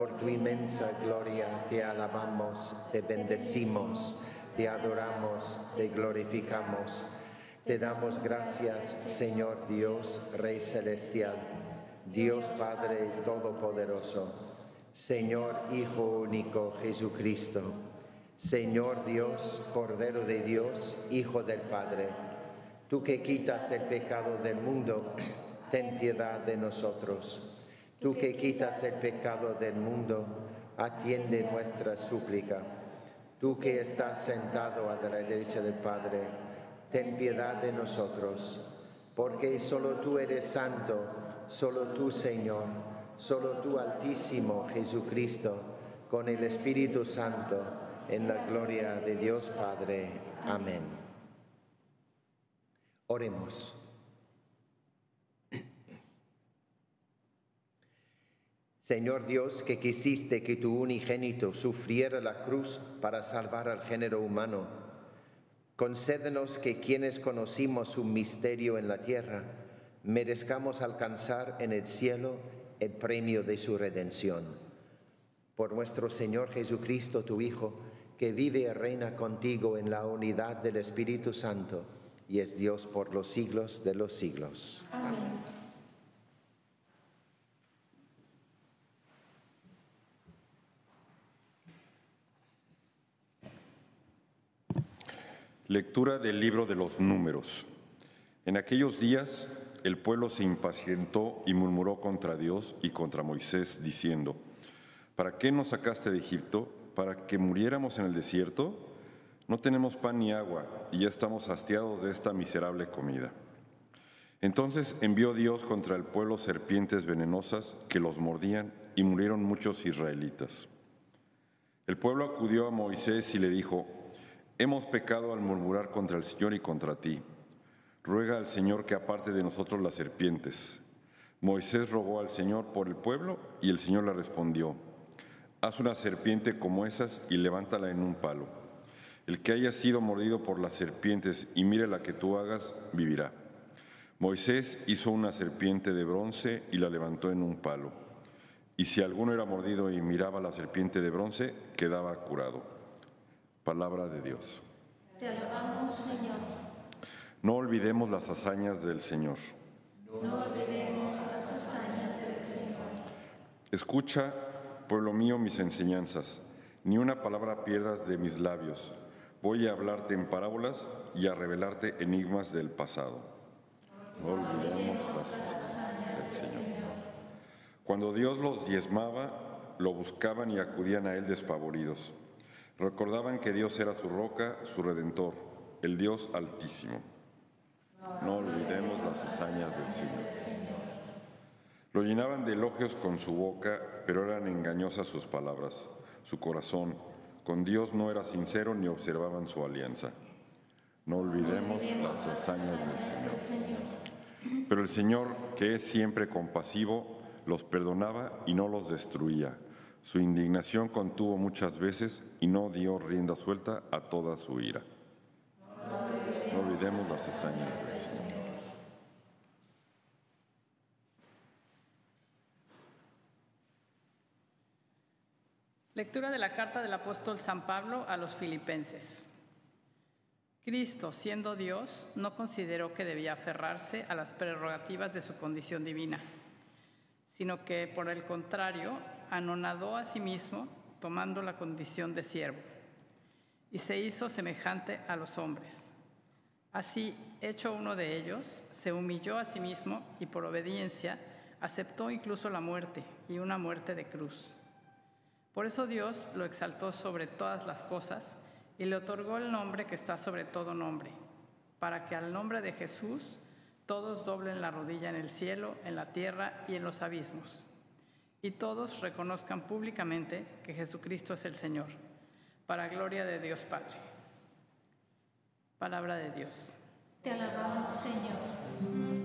Por tu inmensa gloria te alabamos, te bendecimos, te adoramos, te glorificamos. Te damos gracias, Señor Dios, Rey Celestial, Dios Padre Todopoderoso, Señor Hijo único Jesucristo, Señor Dios, Cordero de Dios, Hijo del Padre. Tú que quitas el pecado del mundo, ten piedad de nosotros. Tú que quitas el pecado del mundo, atiende nuestra súplica. Tú que estás sentado a la derecha del Padre, ten piedad de nosotros. Porque solo tú eres santo, solo tú, Señor, solo tú, Altísimo Jesucristo, con el Espíritu Santo, en la gloria de Dios Padre. Amén. Oremos. Señor Dios, que quisiste que tu unigénito sufriera la cruz para salvar al género humano, concédenos que quienes conocimos su misterio en la tierra, merezcamos alcanzar en el cielo el premio de su redención. Por nuestro Señor Jesucristo, tu Hijo, que vive y reina contigo en la unidad del Espíritu Santo, y es Dios por los siglos de los siglos. Amén. Lectura del libro de los Números. En aquellos días el pueblo se impacientó y murmuró contra Dios y contra Moisés, diciendo: ¿Para qué nos sacaste de Egipto? ¿Para que muriéramos en el desierto? No tenemos pan ni agua, y ya estamos hastiados de esta miserable comida. Entonces envió Dios contra el pueblo serpientes venenosas que los mordían, y murieron muchos israelitas. El pueblo acudió a Moisés y le dijo: Hemos pecado al murmurar contra el Señor y contra ti. Ruega al Señor que aparte de nosotros las serpientes. Moisés rogó al Señor por el pueblo, y el Señor le respondió: Haz una serpiente como esas y levántala en un palo. El que haya sido mordido por las serpientes y mire la que tú hagas, vivirá. Moisés hizo una serpiente de bronce y la levantó en un palo. Y si alguno era mordido y miraba la serpiente de bronce, quedaba curado. Palabra de Dios. Te alabamos, Señor. No olvidemos las hazañas del Señor. No olvidemos las hazañas del Señor. Escucha, pueblo mío, mis enseñanzas. Ni una palabra pierdas de mis labios. Voy a hablarte en parábolas y a revelarte enigmas del pasado. No olvidemos las hazañas del Señor. Cuando Dios los diezmaba, lo buscaban y acudían a Él despavoridos. Recordaban que Dios era su roca, su redentor, el Dios Altísimo. No olvidemos las hazañas del Señor. Lo llenaban de elogios con su boca, pero eran engañosas sus palabras. Su corazón con Dios no era sincero ni observaban su alianza. No olvidemos las hazañas del Señor. Pero el Señor, que es siempre compasivo, los perdonaba y no los destruía. Su indignación contuvo muchas veces y no dio rienda suelta a toda su ira. No olvidemos las hazañas del Señor. Lectura de la carta del apóstol San Pablo a los Filipenses. Cristo, siendo Dios, no consideró que debía aferrarse a las prerrogativas de su condición divina, sino que, por el contrario, anonadó a sí mismo, tomando la condición de siervo, y se hizo semejante a los hombres. Así, hecho uno de ellos, se humilló a sí mismo y por obediencia aceptó incluso la muerte, y una muerte de cruz. Por eso Dios lo exaltó sobre todas las cosas y le otorgó el nombre que está sobre todo nombre, para que al nombre de Jesús todos doblen la rodilla en el cielo, en la tierra y en los abismos, y todos reconozcan públicamente que Jesucristo es el Señor, para gloria de Dios Padre. Palabra de Dios. Te alabamos, Señor.